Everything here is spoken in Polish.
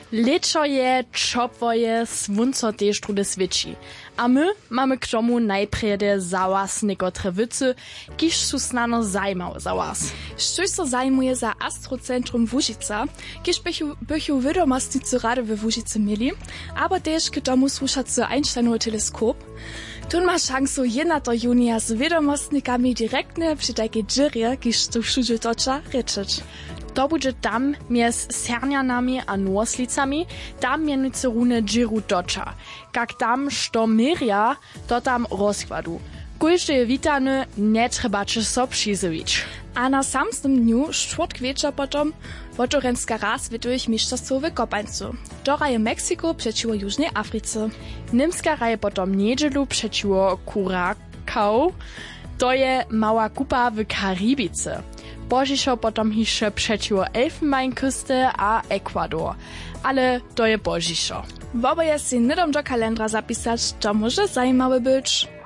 Leczo je, čopwo je, svunco tež trude sviči. A my mamy k tomu najprede za was niekotre wycy, kiż su snano zajmały za was. Štož so zajmuje za Astrocentrum Łužica, kiż bychu wiadomostnicy rady we Łužice mieli, aber też k tomu słuchacy Einsteinowy teleskop. Tu ma szansu 1. junia z wiadomostnikami direktne przy takiej dżirje, kiż tu wszędzie tocza, ryczeć. To będzie tam między Sernianami a Norslicami, tam mienicy rune džiru docza. Jak tam što miria, to tam rozkładu. Każdy je witany, nie trzeba się so przyzywić. A na samym dniu, czwartek wieczor potom, wotorenska raz wietuje mistrzostwo w kopańcu. To raje Meksiko przeciwko Jużnej Afryce. Niemska raje potom niedzielu przeciwko Kurakau, to je mała kupa w Karibice. Bożiszo potom hisze przeciwko Elfenbeinküste a Ekwador. Ale to je bożiszo. Wobo jest si nidom do kalendra zapisać, to może zajmały być.